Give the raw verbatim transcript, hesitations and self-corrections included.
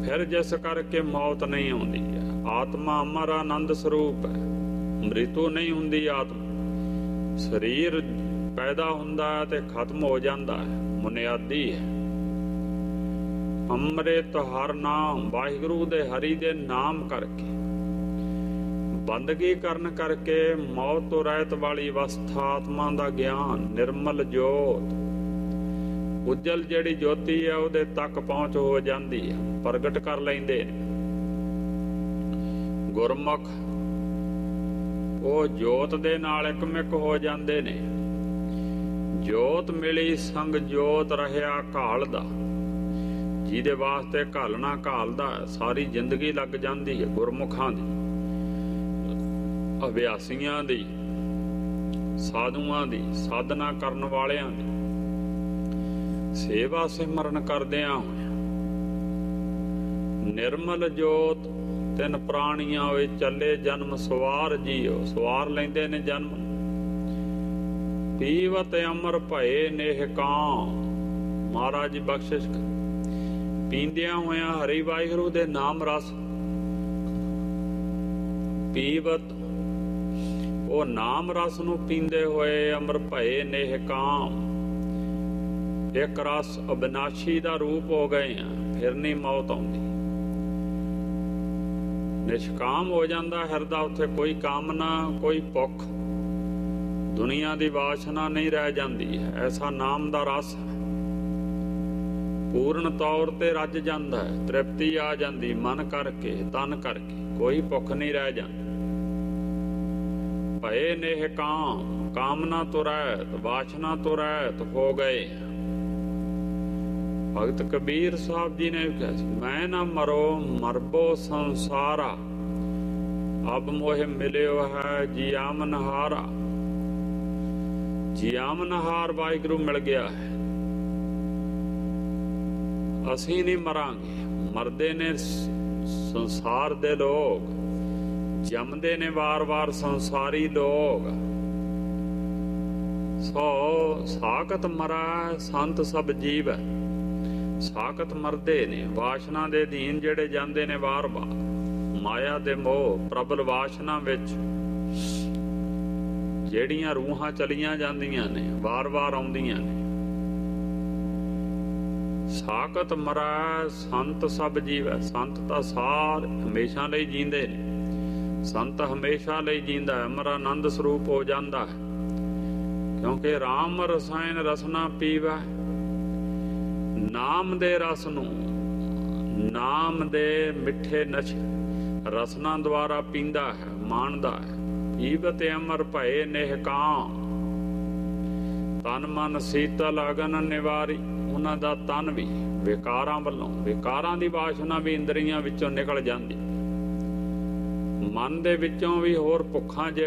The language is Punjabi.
ਫਿਰ ਜਿਸ ਕਰਕੇ ਮੌਤ ਨਹੀਂ ਆਉਂਦੀ ਹੈ। ਆਤਮਾ ਅਮਰ ਆਨੰਦ ਸਰੂਪ ਹੈ, ਮ੍ਰਿਤੂ ਨਹੀਂ ਹੁੰਦੀ ਆਤਮਾ। ਸਰੀਰ ਪੈਦਾ ਹੁੰਦਾ ਹੈ ਤੇ ਖਤਮ ਹੋ ਜਾਂਦਾ ਹੈ, ਮੁਨਿਆਦੀ ਹੈ। ਅੰਮ੍ਰਿਤ ਹਰ ਨਾਮ, ਵਾਹਿਗੁਰੂ ਦੇ ਹਰੀ ਦੇ ਨਾਮ ਕਰਕੇ, ਬੰਦਗੀ ਕਰਨ ਕਰਕੇ ਮੌਤ ਤੋਂ ਰਹਿਤ ਵਾਲੀ ਅਵਸਥਾ, ਆਤਮਾ ਦਾ ਗਿਆਨ, ਨਿਰਮਲ ਜੋਤ, ਉਜਲ ਜਿਹੜੀ ਜੋਤੀ ਹੈ ਉਹਦੇ ਤੱਕ ਪਹੁੰਚ ਹੋ ਜਾਂਦੀ ਹੈ, ਪ੍ਰਗਟ ਕਰ ਲੈਂਦੇ ਨੇ ਗੁਰਮੁਖ। ਉਹ ਜੋਤ ਦੇ ਨਾਲ ਇਕਮਿਕ ਹੋ ਜਾਂਦੇ ਨੇ। ਜੋਤ ਮਿਲੀ ਸੰਗ ਜੋਤ ਰਹਿਆ ਘਾਲਦਾ, ਜਿਹਦੇ ਵਾਸਤੇ ਘਾਲਣਾ ਘਾਲਦਾ ਸਾਰੀ ਜ਼ਿੰਦਗੀ ਲੱਗ ਜਾਂਦੀ ਹੈ। ਗੁਰਮੁਖਾਂ ਦੀ, ਅਭਿਆਸੀਆਂ ਦੀ, ਸਾਧੂਆਂ ਦੀ, ਸਾਧਨਾ ਕਰਨ ਵਾਲਿਆਂ ਦੀ ਸੇਵਾ ਸਿਮਰਨ ਕਰਦਿਆਂ ਹੋਇਆ ਨਿਰਮਲ ਜੋਤ ਤਿੰਨ ਪ੍ਰਾਣੀਆਂ ਹੋਏ ਚੱਲੇ ਜਨਮ ਸਵਾਰ ਜੀਓ, ਸਵਾਰ ਲੈਂਦੇ ਨੇ ਜਨਮ। ਪੀਵਤ ਅਮਰ ਭਏ ਨੇਹ ਕਾਂ, ਮਹਾਰਾਜ ਜੀ ਬਖਸ਼ਿਸ਼ ਕਰ। ਪੀਂਦਿਆਂ ਹੋਇਆਂ ਹਰੀ ਵਾਹਿਗੁਰੂ ਦੇ ਨਾਮ ਰਸ, ਪੀਵਤ ਉਹ ਨਾਮ ਰਸ ਨੂੰ ਪੀਂਦੇ ਹੋਏ ਅਮਰ ਭਏ ਨੇਹ ਕਾਮ, ਇੱਕ ਰਸ ਅਬਿਨਾਸ਼ੀ ਦਾ ਰੂਪ ਹੋ ਗਏ ਆ। ਫਿਰ ਨਹੀਂ ਮੌਤ ਆਉਂਦੀ, ਨਿਸ਼ਕਾਮ ਹੋ ਜਾਂਦਾ ਹਿਰਦਾ। ਉੱਥੇ ਕੋਈ ਕਾਮਨਾ, ਕੋਈ ਭੁੱਖ, ਦੁਨੀਆ ਦੀ ਵਾਸ਼ਨਾ ਨਹੀਂ ਰਹਿ ਜਾਂਦੀ। ਐਸਾ ਨਾਮ ਦਾ ਰਸ ਹੈ, ਪੂਰਨ ਤੌਰ ਤੇ ਰੱਜ ਜਾਂਦਾ ਹੈ, ਤ੍ਰਿਪਤੀ ਆ ਜਾਂਦੀ ਮਨ ਕਰਕੇ, ਤਨ ਕਰਕੇ, ਕੋਈ ਭੁੱਖ ਨਹੀਂ ਰਹਿ ਜਾਂਦੀ। ਭਏ ਨੇਹ ਕਾਮ, ਕਾਮਨਾ ਤੋਂ ਰਹਿਤ, ਵਾਸ਼ਨਾ ਤੋਂ ਰਹਿਤ ਹੋ ਗਏ। ਭਗਤ ਕਬੀਰ ਸਾਹਿਬ ਜੀ ਨੇ ਕਿਹਾ ਸੀ, ਮੈਂ ਨਾ ਮਰੋ ਮਰਬੋ ਸੰਸਾਰਾ, ਅਬ ਮੋਹ ਮਿਲਿਓ ਹੈ ਜੀਆਮਨਹਾਰਾ। ਜੀਆਮਨਹਾਰ ਵਾਹਿਗੁਰੂ ਮਿਲ ਗਿਆ ਹੈ। ਅਸੀਂ ਨਹੀਂ ਮਰਾਂਗੇ, ਮਰਦੇ ਨੇ ਸੰਸਾਰ ਦੇ ਲੋਕ, ਜੰਮਦੇ ਨੇ ਵਾਰ-ਵਾਰ ਸੰਸਾਰੀ ਲੋਕ। ਸੋ ਸਾਖਤ ਮਰਾ ਸੰਤ ਸਭ ਜੀਵ ਹੈ। ਸਾਖਤ ਮਰਦੇ ਨੇ, ਵਾਸ਼ਨਾ ਦੇ ਅਧੀਨ ਜਿਹੜੇ ਜਾਂਦੇ ਨੇ ਵਾਰ-ਵਾਰ, ਮਾਇਆ ਦੇ ਮੋਹ ਪ੍ਰਬਲ ਵਾਸ਼ਨਾ ਵਿੱਚ ਜਿਹੜੀਆਂ ਰੂਹਾਂ ਚਲੀਆਂ ਜਾਂਦੀਆਂ ਨੇ, ਵਾਰ-ਵਾਰ ਆਉਂਦੀਆਂ ਨੇ। ਸਾਖਤ ਮਰਾ ਸੰਤ ਸਭ ਜੀਵ ਹੈ। ਸੰਤ ਤਾਂ ਸਾਰ ਹਮੇਸ਼ਾ ਲਈ ਜੀਂਦੇ ਨੇ, ਸੰਤ ਹਮੇਸ਼ਾ ਲਈ ਜੀਂਦਾ ਹੈ, ਅਮਰ ਆਨੰਦ ਸਰੂਪ ਹੋ ਜਾਂਦਾ ਹੈ। ਕਿਉਂਕਿ ਰਾਮ ਰਸਾਇਣ ਰਸਨਾ ਪੀਵੈ, ਨਾਮ ਦੇ ਰਸ ਨੂੰ, ਨਾਮ ਦੇ ਮਿੱਠੇ ਨਸ਼ੇ ਰਸਨਾ ਦੁਆਰਾ ਪੀਂਦਾ ਹੈ, ਮਾਣਦਾ ਹੈ। ਪੀਵਤ ਅਮਰ ਭਏ ਨੇਹ ਕਾਂ, ਤਨ ਮਨ ਸੀਤਲ ਅਗਨ ਨਿਵਾਰੀ। ਉਹਨਾਂ ਦਾ ਤਨ ਵੀ ਵਿਕਾਰਾਂ ਵੱਲੋਂ, ਵਿਕਾਰਾਂ ਦੀ ਵਾਸ਼ਨਾ ਵੀ ਇੰਦਰੀਆਂ ਵਿੱਚੋਂ ਨਿਕਲ ਜਾਂਦੀ, ਮਨ ਦੇ ਵਿੱਚੋਂ ਵੀ ਹੋਰ ਭੁੱਖਾਂ